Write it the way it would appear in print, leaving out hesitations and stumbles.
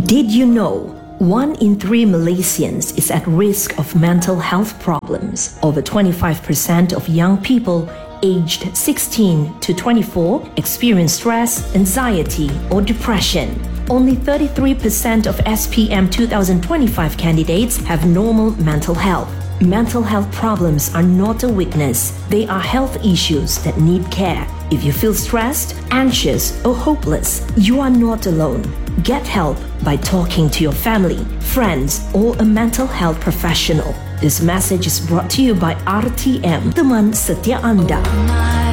Did you know 1 in 3 Malaysians is at risk of mental health problems? Over 25% of young people aged 16 to 24 experience stress, anxiety, or depression. Only 33% of SPM 2025 candidates have normal mental health. Mental health problems are not a weakness. They are health issues that need care. If you feel stressed, anxious, or hopeless, you are not alone. Get help by talking to your family, friends, or a mental health professional. This message is brought to you by RTM, teman setia Anda.